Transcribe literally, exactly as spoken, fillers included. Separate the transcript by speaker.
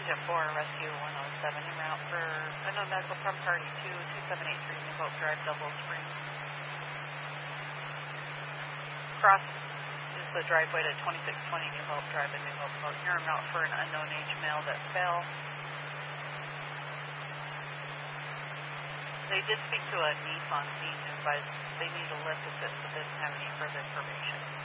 Speaker 1: Engine four, Rescue one oh seven, en route for unknown medical from Party two, two seven eight three, New Hope Drive, Double Springs. Cross is the driveway to twenty-six twenty New Hope Drive in New Hope. You're en route for an unknown age male that fell. They did speak to a niece on scene who advised they need a lift assist, but didn't have any further information.